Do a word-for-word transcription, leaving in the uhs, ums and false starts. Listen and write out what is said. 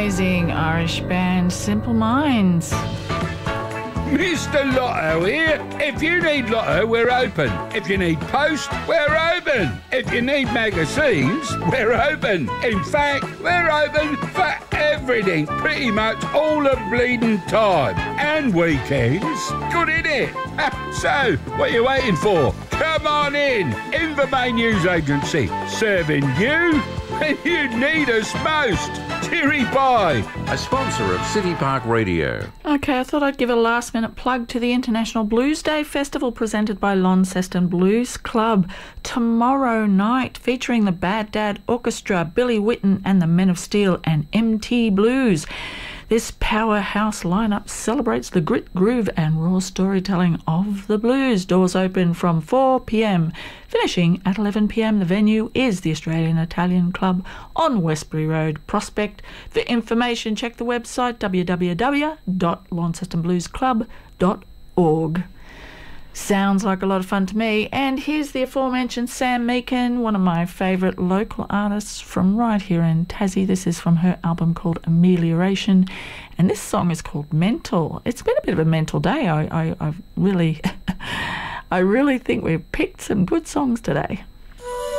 Amazing Irish band Simple Minds. Mister Lotto here. If you need Lotto, we're open. If you need post, we're open. If you need magazines, we're open. In fact, we're open for everything, pretty much all the bleeding time. And weekends. Good, innit? So, what are you waiting for? Come on in. Invermain News Agency. Serving you when you need us most. Cheery bye. A sponsor of City Park Radio. Okay, I thought I'd give a last-minute plug to the International Blues Day Festival presented by Launceston Blues Club tomorrow night, featuring the Bad Dad Orchestra, Billy Whitten and the Men of Steel and M T Blues. This powerhouse lineup celebrates the grit, groove and raw storytelling of the blues. Doors open from four p m, finishing at eleven p m. The venue is the Australian Italian Club on Westbury Road, Prospect. For information, check the website w w w dot launceston blues club dot org. Sounds like a lot of fun to me. And here's the aforementioned Sam Meakin, one of my favourite local artists from right here in Tassie. This is from her album called Amelioration, and this song is called Mental. It's been a bit of a mental day. I, I, I really, I really think we've picked some good songs today.